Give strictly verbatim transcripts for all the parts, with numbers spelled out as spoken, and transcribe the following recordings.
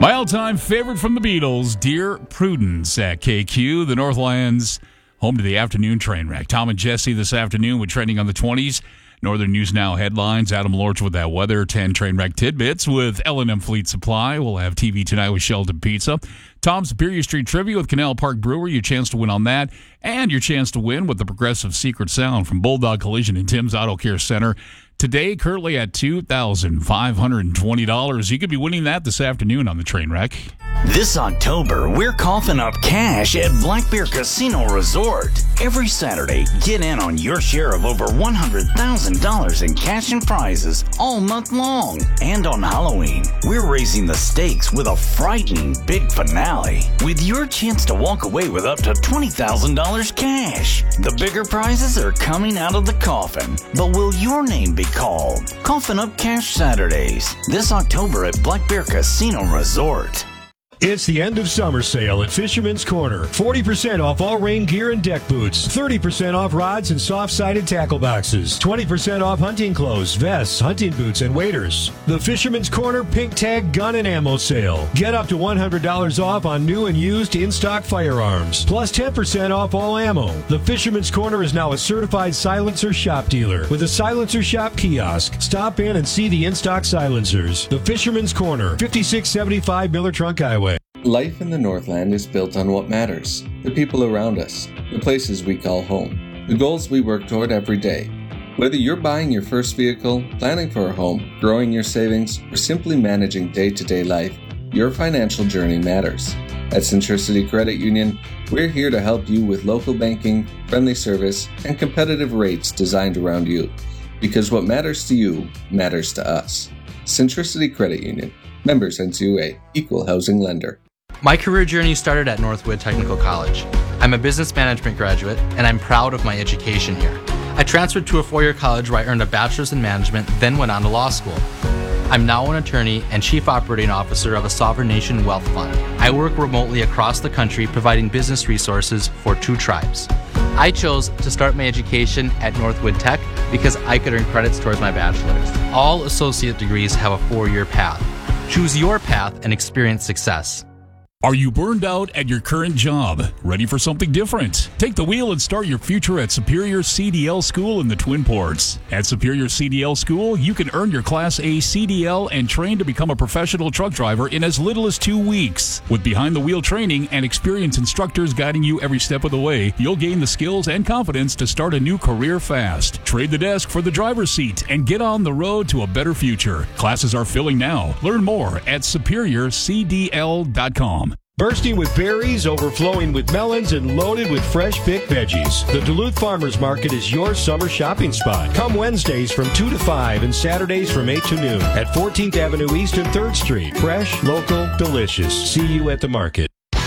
My all-time favorite from the Beatles, Dear Prudence at K Q, the Northlands, home to the afternoon train wreck. Tom and Jesse this afternoon with trending on the twenties. Northern News Now headlines. Adam Lorch with that weather. ten train wreck tidbits with L and M Fleet Supply. We'll have T V tonight with Sheldon Pizza. Tom Superior Street Trivia with Canal Park Brewery. Your chance to win on that. And your chance to win with the Progressive Secret Sound from Bulldog Collision and Tim's Auto Care Center. Today, currently at two thousand five hundred twenty dollars. You could be winning that this afternoon on the train wreck. This October, we're coughing up cash at Black Bear Casino Resort. Every Saturday, get in on your share of over one hundred thousand dollars in cash and prizes all month long. And on Halloween, we're raising the stakes with a frightening big finale, with your chance to walk away with up to twenty thousand dollars cash. The bigger prizes are coming out of the coffin, but will your name be called? Coffin Up Cash Saturdays, this October at Black Bear Casino Resort. It's the end of summer sale at Fisherman's Corner. forty percent off all rain gear and deck boots. thirty percent off rods and soft-sided tackle boxes. twenty percent off hunting clothes, vests, hunting boots, and waders. The Fisherman's Corner Pink Tag Gun and Ammo Sale. Get up to one hundred dollars off on new and used in-stock firearms. Plus ten percent off all ammo. The Fisherman's Corner is now a certified silencer shop dealer with a silencer shop kiosk. Stop in and see the in-stock silencers. The Fisherman's Corner, fifty-six seventy-five Miller Trunk Highway. Life in the Northland is built on what matters, the people around us, the places we call home, the goals we work toward every day. Whether you're buying your first vehicle, planning for a home, growing your savings, or simply managing day-to-day life, your financial journey matters. At Centricity Credit Union, we're here to help you with local banking, friendly service, and competitive rates designed around you. Because what matters to you matters to us. Centricity Credit Union. Members N C U A. Equal housing lender. My career journey started at Northwood Technical College. I'm a business management graduate, and I'm proud of my education here. I transferred to a four-year college where I earned a bachelor's in management, then went on to law school. I'm now an attorney and chief operating officer of a sovereign nation wealth fund. I work remotely across the country providing business resources for two tribes. I chose to start my education at Northwood Tech because I could earn credits towards my bachelor's. All associate degrees have a four-year path. Choose your path and experience success. Are you burned out at your current job? Ready for something different? Take the wheel and start your future at Superior C D L School in the Twin Ports. At Superior C D L School, you can earn your Class A C D L and train to become a professional truck driver in as little as two weeks. With behind-the-wheel training and experienced instructors guiding you every step of the way, you'll gain the skills and confidence to start a new career fast. Trade the desk for the driver's seat and get on the road to a better future. Classes are filling now. Learn more at superior c d l dot com. Bursting with berries, overflowing with melons, and loaded with fresh picked veggies. The Duluth Farmers Market is your summer shopping spot. Come Wednesdays from two to five and Saturdays from eight to noon at fourteenth Avenue East and third Street. Fresh, local, delicious. See you at the market.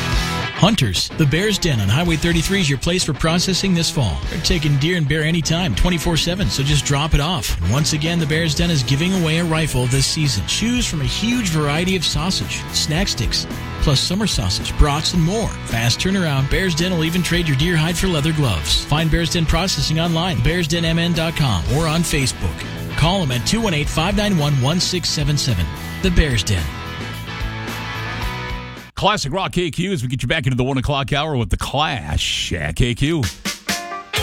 Hunters, the Bear's Den on Highway thirty-three is your place for processing this fall. They're taking deer and bear anytime, twenty-four seven, so just drop it off. And once again, the Bear's Den is giving away a rifle this season. Choose from a huge variety of sausage, snack sticks, plus summer sausage, brats, and more. Fast turnaround, Bear's Den will even trade your deer hide for leather gloves. Find Bear's Den Processing online, bears den m n dot com, or on Facebook. Call them at two one eight, five nine one, one six seven seven. The Bear's Den. Classic Rock K Q as we get you back into the one o'clock hour with The Clash at K Q.